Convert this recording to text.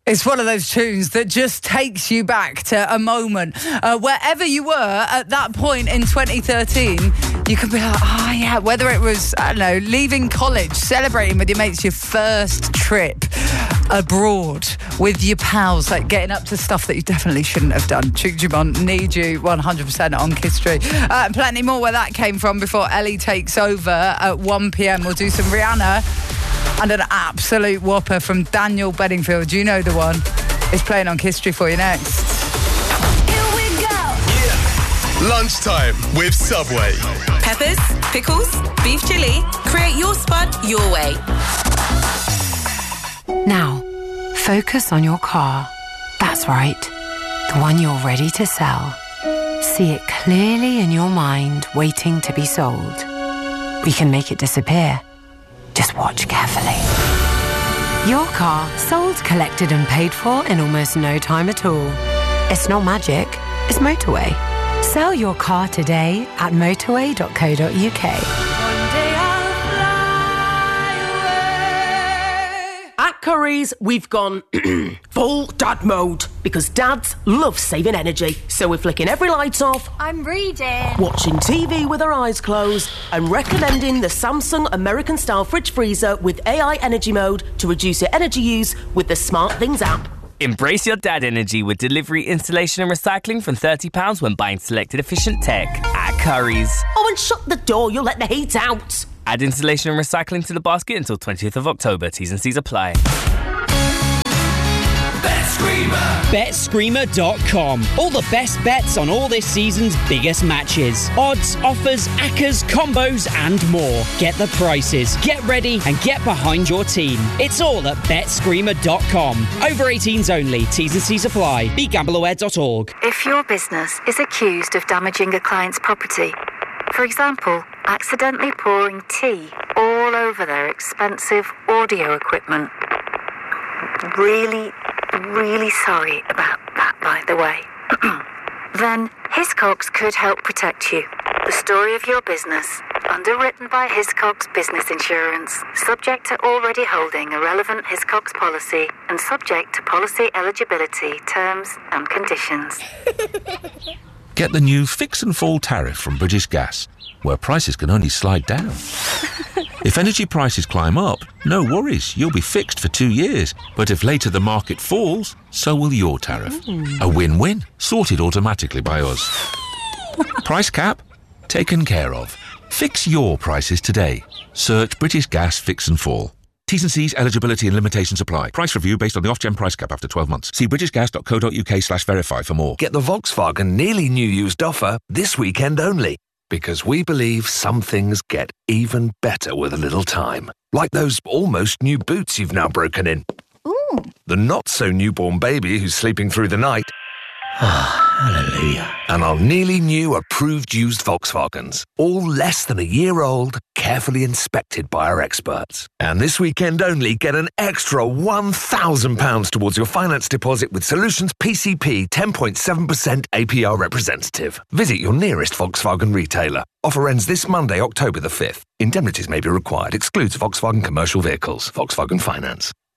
It's one of those tunes that just takes you back to a moment. Wherever you were at that point in 2013, you can be like, oh yeah, whether it was, I don't know, leaving college, celebrating with your mates, your first trip abroad with your pals, like getting up to stuff that you definitely shouldn't have done. Chuk Jumon, Need You, 100% on Kiss Street. And plenty more where that came from before Ellie takes over at 1 p.m. We'll do some Rihanna and an absolute whopper from Daniel Bedingfield. You know the one. It's playing on Kiss Street for you next. Here we go. Yeah. Lunchtime with Subway. Peppers, pickles, beef chili. Create your spud your way. Now, focus on your car. That's right. The one you're ready to sell. See it clearly in your mind, waiting to be sold. We can make it disappear. Just watch carefully. Your car sold, collected and paid for in almost no time at all. It's not magic, it's Motorway. Sell your car today at motorway.co.uk. At Currys, we've gone full dad mode because dads love saving energy. So we're flicking every light off. I'm reading. Watching TV with our eyes closed and recommending the Samsung American-style fridge freezer with AI energy mode to reduce your energy use with the SmartThings app. Embrace your dad energy with delivery, installation and recycling from £30 when buying selected efficient tech at Currys. Oh, and shut the door, you'll let the heat out. Add installation and recycling to the basket until 20th of October. T's and C's apply. BetScreamer.com. All the best bets on all this season's biggest matches. Odds, offers, accas, combos and more. Get the prices, get ready and get behind your team. It's all at BetScreamer.com. Over 18s only. T's and C's apply. BeGambleAware.org. If your business is accused of damaging a client's property, for example, accidentally pouring tea all over their expensive audio equipment. Really sorry about that, by the way. Then Hiscox could help protect you. The story of your business, underwritten by Hiscox Business Insurance, subject to already holding a relevant Hiscox policy and subject to policy eligibility, terms and conditions. Get the new Fix and Fall tariff from British Gas, where prices can only slide down. If energy prices climb up, no worries, you'll be fixed for 2 years. But if later the market falls, so will your tariff. A win-win, sorted automatically by us. Price cap? Taken care of. Fix your prices today. Search British Gas Fix and Fall. T's and C's, eligibility and limitations apply. Price review based on the Ofgem price cap after 12 months. See britishgas.co.uk/verify for more. Get the Volkswagen nearly new used offer this weekend only. Because we believe some things get even better with a little time. Like those almost new boots you've now broken in. Ooh. The not-so-newborn baby who's sleeping through the night. Hallelujah. And our nearly new approved used Volkswagens. All less than a year old, carefully inspected by our experts. And this weekend only, get an extra £1,000 towards your finance deposit with Solutions PCP 10.7% APR representative. Visit your nearest Volkswagen retailer. Offer ends this Monday, October the 5th. Indemnities may be required. Excludes Volkswagen commercial vehicles. Volkswagen Finance.